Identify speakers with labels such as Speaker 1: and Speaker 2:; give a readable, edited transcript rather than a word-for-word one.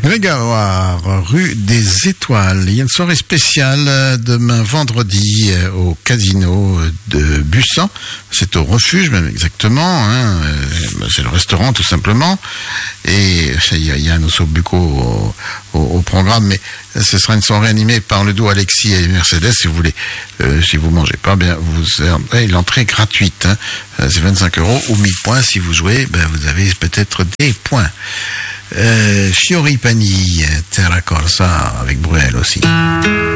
Speaker 1: Grégoire, rue des Étoiles. Il y a une soirée spéciale demain vendredi au casino de Bussan. C'est au refuge, même exactement. C'est le restaurant tout simplement. Et il y a un osso bucco au programme, mais ce sera une soirée animée par le duo Alexis et Mercedes. Si vous voulez, si vous mangez pas, bien vous avez l'entrée gratuite. C'est 25 € ou 1000 points. Si vous jouez, vous avez peut-être des points. Fiori Pani, Terra Corsa avec Bruel aussi.